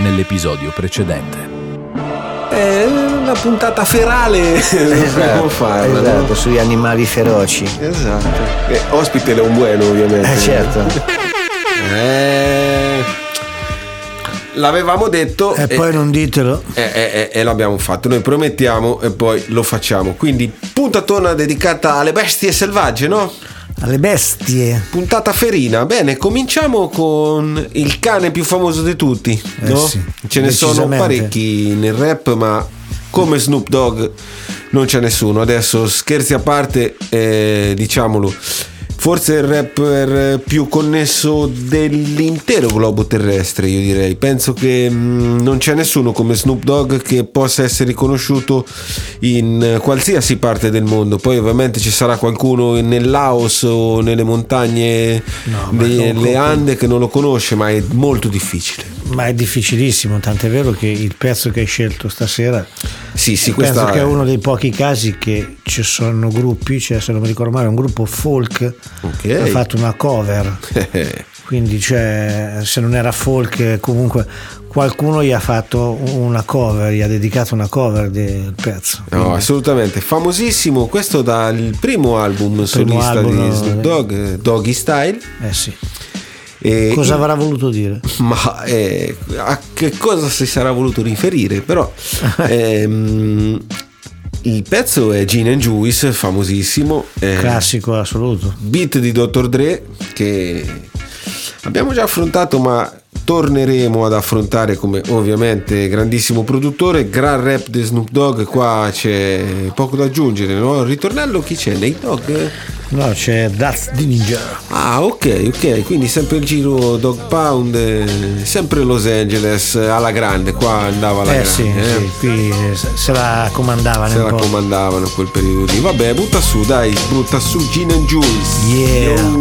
nell'episodio precedente. Una puntata ferale dobbiamo farla, esatto, no? sugli animali feroci. Esatto. Ospite Leon Bueno, ovviamente. Certo. L'avevamo detto E poi non ditelo. e l'abbiamo fatto. Noi promettiamo e poi lo facciamo. Quindi puntatona dedicata alle bestie selvagge, no? Alle bestie. Puntata ferina. Bene, cominciamo con il cane più famoso di tutti, no? Sì, ce ne sono decisamente. parecchi nel rap, ma come Snoop Dogg non c'è nessuno. Adesso scherzi a parte, diciamolo, forse il rapper più connesso dell'intero globo terrestre, io direi. Penso che non c'è nessuno come Snoop Dogg che possa essere riconosciuto in qualsiasi parte del mondo. Poi ovviamente ci sarà qualcuno nel Laos o nelle montagne delle Ande che non lo conosce, ma è molto difficile. Ma è difficilissimo, tant'è vero che il pezzo che hai scelto stasera Sì, penso che è uno dei pochi casi che ci sono gruppi, cioè se non mi ricordo male un gruppo folk Ok. ha fatto una cover, quindi cioè, se non era folk comunque qualcuno gli ha fatto una cover, gli ha dedicato una cover del pezzo. No, assolutamente famosissimo. Questo dal primo album solista album, di Snoop Dogg, Doggy Style. Sì. Cosa avrà voluto dire? Ma a che cosa si sarà voluto riferire? Però il pezzo è Gin and Juice, famosissimo, Classico assoluto. beat di Dr. Dre, che abbiamo già affrontato, ma torneremo ad affrontare come ovviamente grandissimo produttore. Gran rap di Snoop Dogg, qua c'è poco da aggiungere, no? Il ritornello chi c'è? Nate Dogg? No, c'è That's the Ninja. Ah, ok, quindi sempre il giro Dog Pound, sempre Los Angeles alla grande, qua andava alla grande. Sì, qui se la comandavano Se un la po'. comandavano in quel periodo lì. Vabbè, butta su Gin and Juice. Yeah.